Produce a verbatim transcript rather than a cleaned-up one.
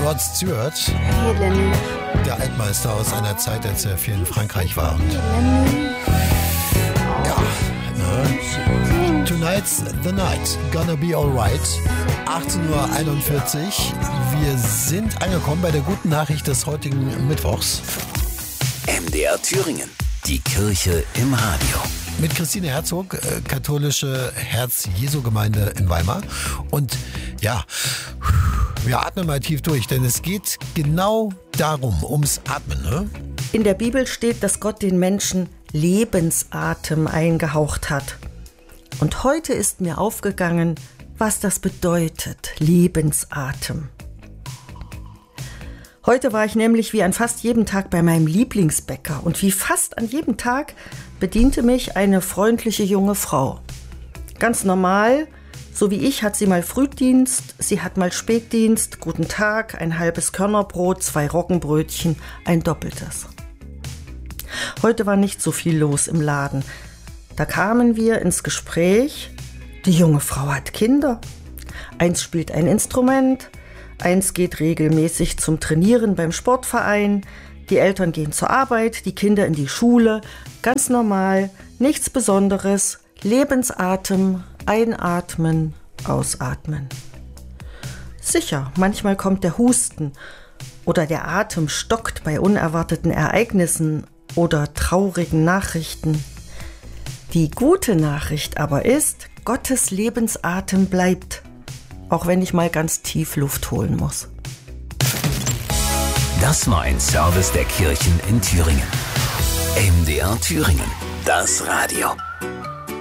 Rod Stewart, der Altmeister aus einer Zeit, als er viel in Frankreich war. Und ja, ne? Tonight's the night, gonna be alright. achtzehn Uhr einundvierzig. Wir sind angekommen bei der guten Nachricht des heutigen Mittwochs. M D R Thüringen, die Kirche im Radio. Mit Christine Herzog, äh, katholische Herz-Jesu-Gemeinde in Weimar. Und ja, wir atmen mal tief durch, denn es geht genau darum, ums Atmen. Ne? In der Bibel steht, dass Gott den Menschen Lebensatem eingehaucht hat. Und heute ist mir aufgegangen, was das bedeutet, Lebensatem. Heute war ich nämlich wie an fast jedem Tag bei meinem Lieblingsbäcker und wie fast an jedem Tag bediente mich eine freundliche junge Frau. Ganz normal, so wie ich, hat sie mal Frühdienst, sie hat mal Spätdienst, guten Tag, ein halbes Körnerbrot, zwei Roggenbrötchen, ein doppeltes. Heute war nicht so viel los im Laden. Da kamen wir ins Gespräch. Die junge Frau hat Kinder. Eins spielt ein Instrument, eins geht regelmäßig zum Trainieren beim Sportverein, die Eltern gehen zur Arbeit, die Kinder in die Schule. Ganz normal, nichts Besonderes, Lebensatem, einatmen, ausatmen. Sicher, manchmal kommt der Husten oder der Atem stockt bei unerwarteten Ereignissen oder traurigen Nachrichten. Die gute Nachricht aber ist, Gottes Lebensatem bleibt, auch wenn ich mal ganz tief Luft holen muss. Das war ein Service der Kirchen in Thüringen. M D R Thüringen, das Radio.